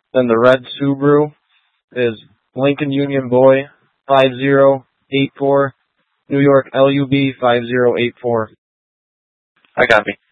Then the red Subaru is Lincoln Union Boy 5084, New York LUB 5084. I copy.